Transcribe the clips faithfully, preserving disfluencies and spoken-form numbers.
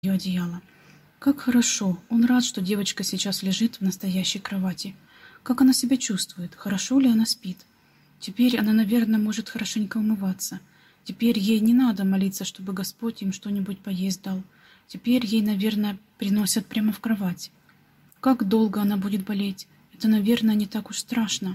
ее одеяло. Как хорошо! Он рад, что девочка сейчас лежит в настоящей кровати. Как она себя чувствует? Хорошо ли она спит? Теперь она, наверное, может хорошенько умываться. Теперь ей не надо молиться, чтобы Господь им что-нибудь поесть дал. Теперь ей, наверное, приносят прямо в кровать. Как долго она будет болеть? Это, наверное, не так уж страшно.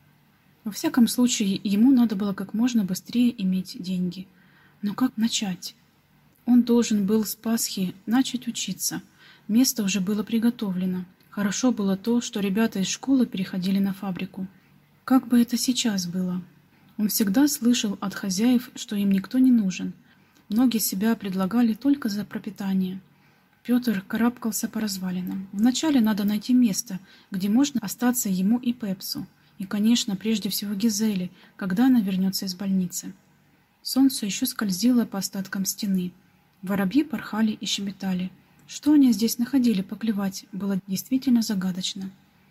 Во всяком случае, ему надо было как можно быстрее иметь деньги. Но как начать? Он должен был с Пасхи начать учиться. Место уже было приготовлено. Хорошо было то, что ребята из школы переходили на фабрику. Как бы это сейчас было? Он всегда слышал от хозяев, что им никто не нужен. Многие себя предлагали только за пропитание. Петр карабкался по развалинам. Вначале надо найти место, где можно остаться ему и Пепсу. И, конечно, прежде всего Гизеле, когда она вернется из больницы. Солнце еще скользило по остаткам стены. Воробьи порхали и щебетали. Что они здесь находили поклевать, было действительно загадочно.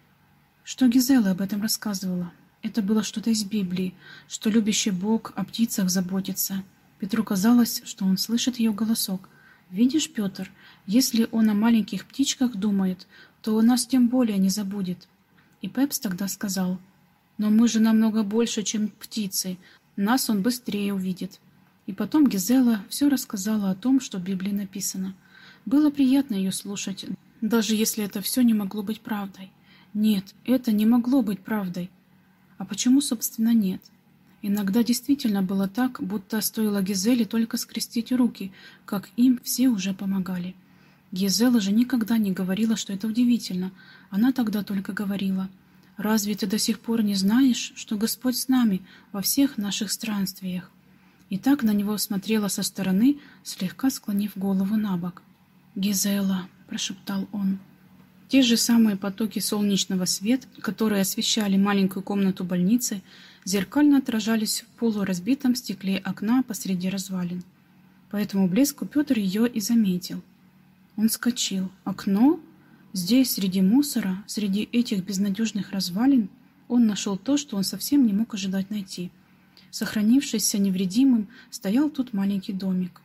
Что Гизела об этом рассказывала? Это было что-то из Библии, что любящий Бог о птицах заботится. Петру казалось, что он слышит ее голосок. «Видишь, Петр, если он о маленьких птичках думает, то он нас тем более не забудет». И Пепс тогда сказал: «Но мы же намного больше, чем птицы, нас он быстрее увидит». И потом Гизела все рассказала о том, что в Библии написано. Было приятно ее слушать, даже если это все не могло быть правдой. Нет, это не могло быть правдой. А почему, собственно, нет? Иногда действительно было так, будто стоило Гизеле только скрестить руки, как им все уже помогали. Гизела же никогда не говорила, что это удивительно. Она тогда только говорила: «Разве ты до сих пор не знаешь, что Господь с нами во всех наших странствиях?» И так на него смотрела со стороны, слегка склонив голову на бок. «Гизела», — прошептал он. Те же самые потоки солнечного света, которые освещали маленькую комнату больницы, зеркально отражались в полуразбитом стекле окна посреди развалин. По этому блеску Петр ее и заметил. Он вскочил. Окно? Здесь, среди мусора, среди этих безнадежных развалин, он нашел то, что он совсем не мог ожидать найти. Сохранившийся невредимым, стоял тут маленький домик.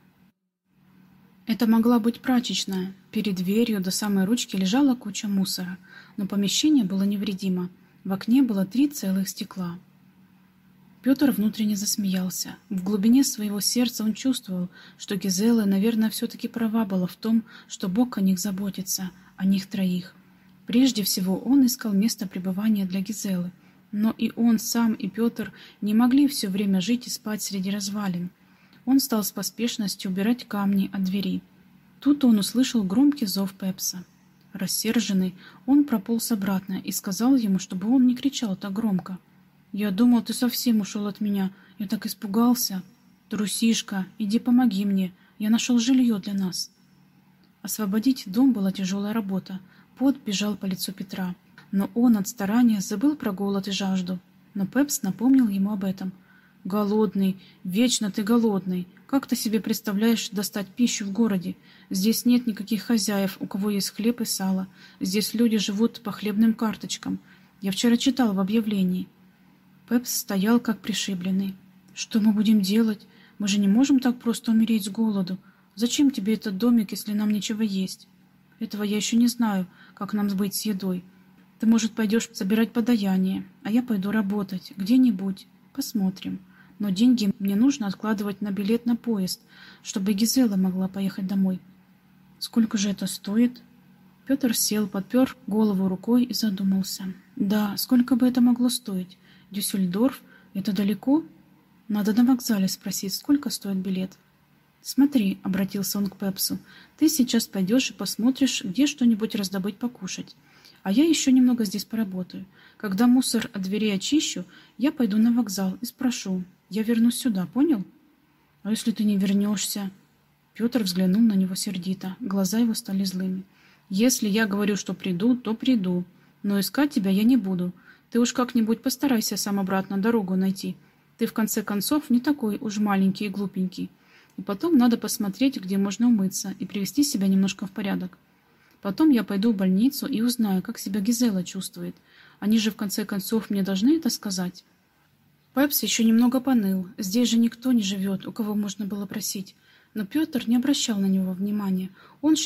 Это могла быть прачечная. Перед дверью до самой ручки лежала куча мусора, но помещение было невредимо. В окне было три целых стекла. Петр внутренне засмеялся. В глубине своего сердца он чувствовал, что Гизела, наверное, все-таки права была в том, что Бог о них заботится, о них троих. Прежде всего он искал место пребывания для Гизелы. Но и он сам, и Петр не могли все время жить и спать среди развалин. Он стал с поспешностью убирать камни от двери. Тут он услышал громкий зов Пепса. Рассерженный, он прополз обратно и сказал ему, чтобы он не кричал так громко. «Я думал, ты совсем ушел от меня. Я так испугался. Трусишка, иди помоги мне. Я нашел жилье для нас». Освободить дом была тяжелая работа. Пот бежал по лицу Петра. Но он от старания забыл про голод и жажду. Но Пепс напомнил ему об этом. «Голодный, вечно ты голодный. Как ты себе представляешь достать пищу в городе? Здесь нет никаких хозяев, у кого есть хлеб и сало. Здесь люди живут по хлебным карточкам. Я вчера читал в объявлении». Пепс стоял как пришибленный. «Что мы будем делать? Мы же не можем так просто умереть с голоду. Зачем тебе этот домик, если нам нечего есть? Этого я еще не знаю, как нам быть с едой. Ты, может, пойдешь собирать подаяние, а я пойду работать где-нибудь. Посмотрим. Но деньги мне нужно откладывать на билет на поезд, чтобы Гизела могла поехать домой». «Сколько же это стоит?» Петр сел, подпер голову рукой и задумался. «Да, сколько бы это могло стоить? Дюссельдорф? Это далеко? Надо на вокзале спросить, сколько стоит билет». «Смотри», — обратился он к Пепсу, — «ты сейчас пойдешь и посмотришь, где что-нибудь раздобыть покушать. А я еще немного здесь поработаю. Когда мусор от дверей очищу, я пойду на вокзал и спрошу. Я вернусь сюда, понял?» «А если ты не вернешься?» Петр взглянул на него сердито. Глаза его стали злыми. «Если я говорю, что приду, то приду. Но искать тебя я не буду. Ты уж как-нибудь постарайся сам обратно дорогу найти. Ты, в конце концов, не такой уж маленький и глупенький. И потом надо посмотреть, где можно умыться и привести себя немножко в порядок. Потом я пойду в больницу и узнаю, как себя Гизела чувствует. Они же, в конце концов, мне должны это сказать». Пепс еще немного поныл. Здесь же никто не живет, у кого можно было просить. Но Петр не обращал на него внимания. Он